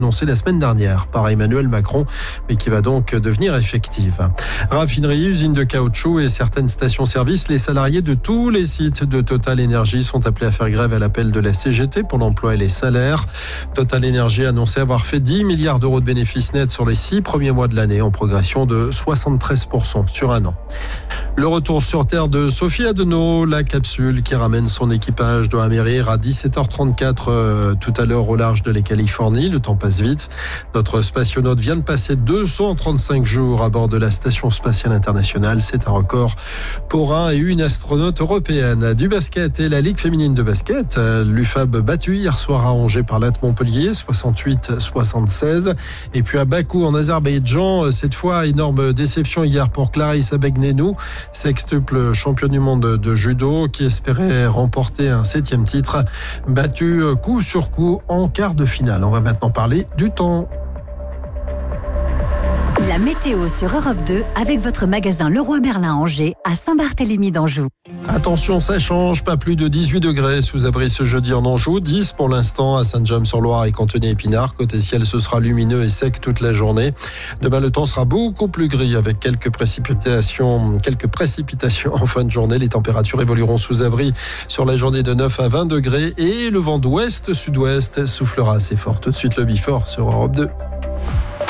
annoncée la semaine dernière par Emmanuel Macron, mais qui va donc devenir effective. Raffinerie, usines de caoutchouc et certaines stations-service, les salariés de tous les sites de Total Énergie sont appelés à faire grève à l'appel de la CGT pour l'emploi et les salaires. Total Énergie a annoncé avoir fait 10 milliards d'euros de bénéfices nets sur les 6 premiers mois de l'année, en progression de 73% sur un an. Le retour sur Terre de Sophie Adenau, la capsule qui ramène son équipage doit atterrir à 17h34 tout à l'heure au large de la Californie. Le temps passe vite. Notre spationaute vient de passer 235 jours à bord de la Station spatiale internationale. C'est un record pour un et une astronaute européenne. Du basket et la Ligue féminine de basket. L'UFAB battu hier soir à Angers par l'AT Montpellier, 68-76. Et puis à Bakou en Azerbaïdjan, cette fois énorme déception hier pour Clarisse Abegnenou, sextuple championne du monde de judo qui espérait remporter un 7e titre, battu coup sur coup en quart de finale. On va maintenant parler du temps. La météo sur Europe 2 avec votre magasin Leroy Merlin Angers à Saint-Barthélemy d'Anjou. Attention, ça change, pas plus de 18 degrés sous abri ce jeudi en Anjou, 10 pour l'instant à Saint-James-sur-Loire et Cantonay-Épinard. Côté ciel, ce sera lumineux et sec toute la journée. Demain, le temps sera beaucoup plus gris avec quelques précipitations en fin de journée. Les températures évolueront sous abri sur la journée de 9 à 20 degrés et le vent d'ouest-sud-ouest soufflera assez fort. Tout de suite le Before sur Europe 2.